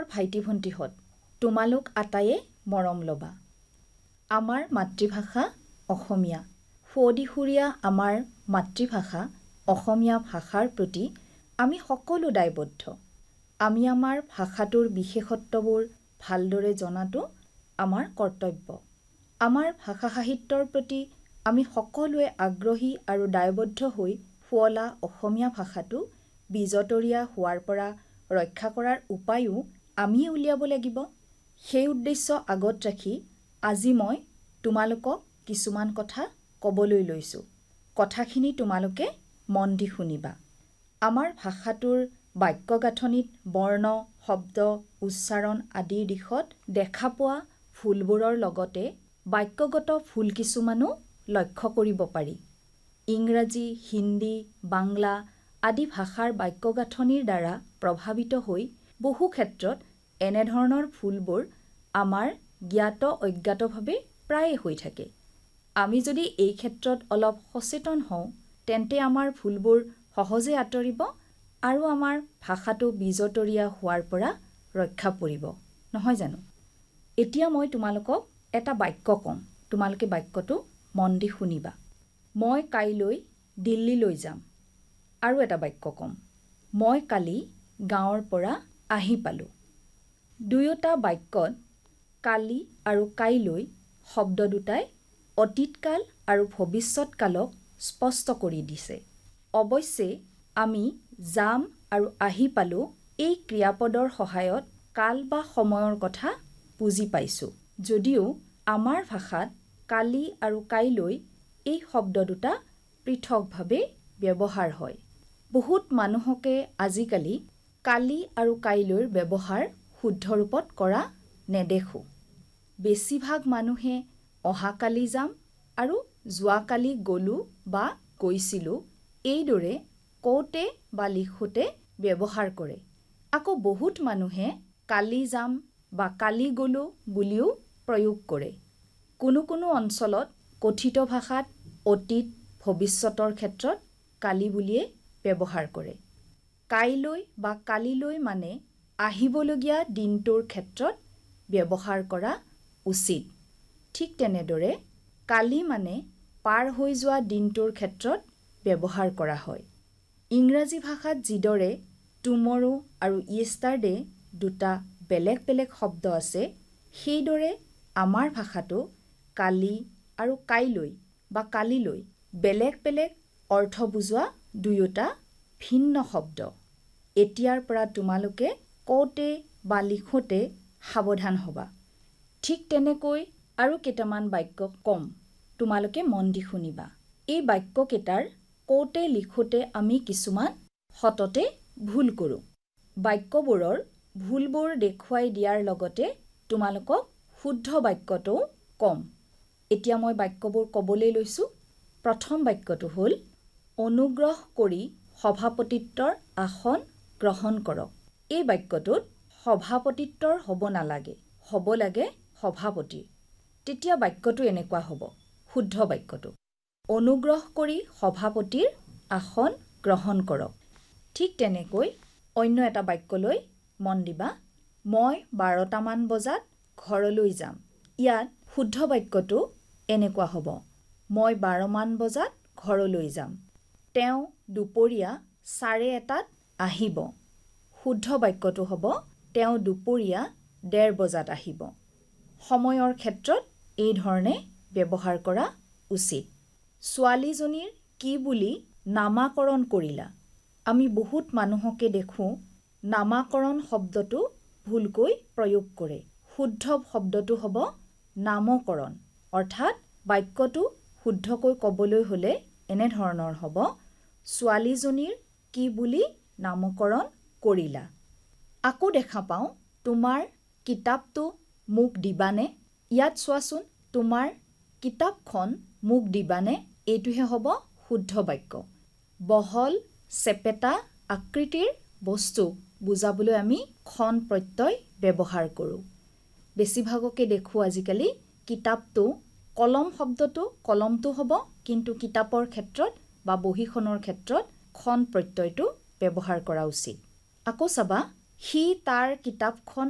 মোৰ ভাইটি ভণ্টিহঁত, তোমালোক আটায়ে মৰম ল'বা। আমাৰ মাতৃভাষা অসমীয়া। সুৱদিশুৰীয়া আমাৰ মাতৃভাষা অসমীয়া ভাষাৰ প্ৰতি আমি সকলো দায়বদ্ধ। আমি আমাৰ ভাষাটোৰ বিশেষত্ববোৰ ভালদৰে জনাটো আমাৰ কৰ্তব্য। আমাৰ ভাষা সাহিত্যৰ প্ৰতি আমি সকলোৱে আগ্ৰহী আৰু দায়বদ্ধ হৈ শুৱলা অসমীয়া ভাষাটো বিজতৰীয়া হোৱাৰ পৰা ৰক্ষা কৰাৰ উপায়ো আমি উলিয়াব লাগিব। সেই উদ্দেশ্য আগত ৰাখি আজি মই তোমালোকক কিছুমান কথা ক'বলৈ লৈছোঁ। কথাখিনি তোমালোকে মন দি শুনিবা। আমাৰ ভাষাটোৰ বাক্য গাঁথনিত বৰ্ণ, শব্দ, উচ্চাৰণ আদিৰ দিশত দেখা পোৱা ভুলবোৰৰ লগতে বাক্যগত ভুল কিছুমানো লক্ষ্য কৰিব পাৰি। ইংৰাজী, হিন্দী, বাংলা আদি ভাষাৰ বাক্য গাঁথনিৰ দ্বাৰা প্ৰভাৱিত হৈ বহু ক্ষেত্ৰত এনেধৰণৰ ভুলবোৰ আমাৰ জ্ঞাত অজ্ঞাতভাৱে প্ৰায়ে হৈ থাকে। আমি যদি এই ক্ষেত্ৰত অলপ সচেতন হওঁ, তেন্তে আমাৰ ভুলবোৰ সহজে আঁতৰিব আৰু আমাৰ ভাষাটো বিজতৰীয়া হোৱাৰ পৰা ৰক্ষা পৰিব, নহয় জানো? এতিয়া মই তোমালোকক এটা বাক্য ক'ম। তোমালোকে বাক্যটো মন দি শুনিবা। মই কাইলৈ দিল্লীলৈ যাম। আৰু এটা বাক্য ক'ম। মই কালি গাঁৱৰ পৰা আহি পালোঁ। দুয়োটা বাক্যত কালি আৰু কাইলৈ শব্দ দুটাই অতীতকাল আৰু ভৱিষ্যৎকালক স্পষ্ট কৰি দিছে। অৱশ্যে আমি যাম আৰু আহি পালোঁ এই ক্ৰিয়াপদৰ সহায়ত কাল বা সময়ৰ কথা বুজি পাইছোঁ। যদিও আমাৰ ভাষাত কালি আৰু কাইলৈ এই শব্দ দুটা পৃথকভাৱে ব্যৱহাৰ হয়। বহুত মানুহকে আজিকালি কালি আৰু কাইলৈৰ ব্যৱহাৰ শুদ্ধ ৰূপত কৰা নেদেখোঁ। বেছিভাগ মানুহে অহাকালি যাম আৰু যোৱাকালি গ'লোঁ বা গৈছিলোঁ এইদৰে কওঁতে বা লিখোঁতে ব্যৱহাৰ কৰে। আকৌ বহুত মানুহে কালি যাম বা কালি গ'লোঁ বুলিও প্ৰয়োগ কৰে। কোনো কোনো অঞ্চলত কথিত ভাষাত অতীত, ভৱিষ্যতৰ ক্ষেত্ৰত কালি বুলিয়ে ব্যৱহাৰ কৰে। কাইলৈ বা কালিলৈ মানে আহিবলগীয়া দিনটোৰ ক্ষেত্ৰত ব্যৱহাৰ কৰা উচিত। ঠিক তেনেদৰে কালি মানে পাৰ হৈ যোৱা দিনটোৰ ক্ষেত্ৰত ব্যৱহাৰ কৰা হয়। ইংৰাজী ভাষাত যিদৰে টুমৰো আৰু য়েষ্টাৰডে দুটা বেলেগ বেলেগ শব্দ আছে, সেইদৰে আমাৰ ভাষাটো কালি আৰু কাইলৈ বা কালিলৈ বেলেগ বেলেগ অৰ্থ বুজোৱা দুয়োটা ভিন্ন শব্দ। এতিয়াৰ পৰা তোমালোকে কওঁতে বা লিখোঁতে সাৱধান হ'বা। ঠিক তেনেকৈ আৰু কেইটামান বাক্য ক'ম। তোমালোকে মন দি শুনিবা। এই বাক্যকেইটাৰ কওঁতে লিখোঁতে আমি কিছুমান সততে ভুল কৰোঁ। বাক্যবোৰৰ ভুলবোৰ দেখুৱাই দিয়াৰ লগতে তোমালোকক শুদ্ধ বাক্যটোও ক'ম। এতিয়া মই বাক্যবোৰ ক'বলৈ লৈছোঁ। প্ৰথম বাক্যটো হ'ল, অনুগ্ৰহ কৰি সভাপতিত্বৰ আসন গ্ৰহণ কৰক। এই বাক্যটোত সভাপতিত্বৰ হ'ব নালাগে, হ'ব লাগে সভাপতিৰ। তেতিয়া বাক্যটো এনেকুৱা হ'ব, শুদ্ধ বাক্যটো। অনুগ্ৰহ কৰি সভাপতিৰ আসন গ্ৰহণ কৰক। ঠিক তেনেকৈ অন্য এটা বাক্যলৈ মন দিবা। মই 12টামান বজাত ঘৰলৈ যাম। ইয়াত শুদ্ধ বাক্যটো এনেকুৱা হ'ব, মই 12মান বজাত ঘৰলৈ যাম। তেওঁ দুপৰীয়া 1:30টাত আহিব। শুদ্ধ বাক্যটো হ'ব, তেওঁ দুপৰীয়া 1:30 বজাত আহিব। সময়ৰ ক্ষেত্ৰত এই ধৰণে ব্যৱহাৰ কৰা উচিত। ছোৱালীজনীৰ কি বুলি নামাকৰণ কৰিলা? আমি বহুত মানুহকে দেখোঁ নামাকৰণ শব্দটো ভুলকৈ প্ৰয়োগ কৰে। শুদ্ধ শব্দটো হ'ব নামকৰণ। অৰ্থাৎ বাক্যটো শুদ্ধকৈ ক'বলৈ হ'লে এনেধৰণৰ হ'ব, ছোৱালীজনীৰ কি বুলি নামকৰণ কৰিলা? আকৌ দেখা পাওঁ, তোমাৰ কিতাপটো মোক দিবানে? ইয়াত চোৱাচোন, তোমাৰ কিতাপখন মোক দিবানে? এইটোহে হ'ব শুদ্ধ বাক্য। বহল, চেপেটা আকৃতিৰ বস্তু বুজাবলৈ আমি খন প্ৰত্যয় ব্যৱহাৰ কৰোঁ। বেছিভাগকে দেখোঁ আজিকালি কিতাপটো, কলম শব্দটো কলমটো হ'ব, কিন্তু কিতাপৰ ক্ষেত্ৰত বা বহীখনৰ ক্ষেত্ৰত খন প্ৰত্যয়টো ব্যৱহাৰ কৰা উচিত। আকৌ চাবা, সি তাৰ কিতাপখন